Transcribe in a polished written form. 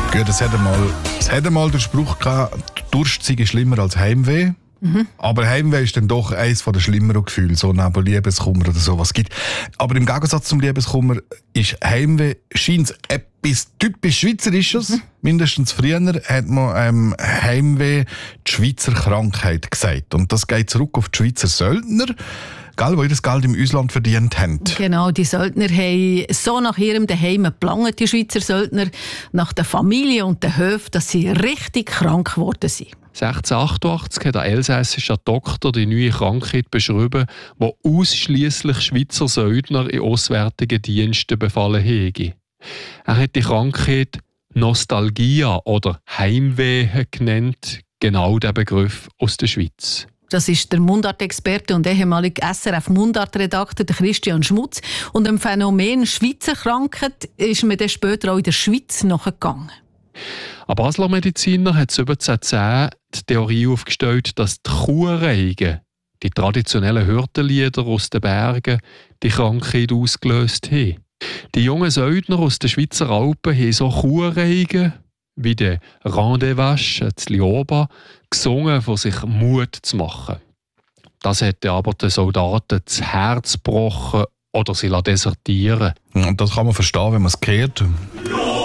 Gut, es hat einmal den Spruch gehabt, Durst sei schlimmer als Heimweh. Aber Heimweh ist dann doch eines der schlimmeren Gefühle, so neben Liebeskummer oder sowas gibt. Aber im Gegensatz zum Liebeskummer ist Heimweh scheint etwas typisch Schweizerisches. Mindestens früher hat man Heimweh die Schweizer Krankheit gesagt. Und das geht zurück auf die Schweizer Söldner, die ihr das Geld im Ausland verdient haben. Genau, die Söldner haben so nach ihrem Daheim geplant, die Schweizer Söldner, nach der Familie und den Höfen, dass sie richtig krank geworden sind. 1688 hat ein elsässischer Doktor die neue Krankheit beschrieben, die ausschliesslich Schweizer Söldner in auswärtigen Diensten befallen hätte. Er hat die Krankheit Nostalgia oder Heimweh genannt, genau der Begriff aus der Schweiz. Das ist der Mundartexperte und ehemalige SRF-Mundartredakteur Christian Schmutz. Und dem Phänomen Schweizer Krankheit ist man dann später auch in der Schweiz nachgegangen. Ein Basler Mediziner hat 1710 die Theorie aufgestellt, dass die Kuhreigen, die traditionellen Hirtenlieder aus den Bergen, die Krankheit ausgelöst haben. Die jungen Söldner aus den Schweizer Alpen haben so Kuhreigen wie der Rendezvous zu Lioba gesungen, von sich Mut zu machen. Das hätte aber den Soldaten das Herz gebrochen oder sie desertieren. Und das kann man verstehen, wenn man es hört.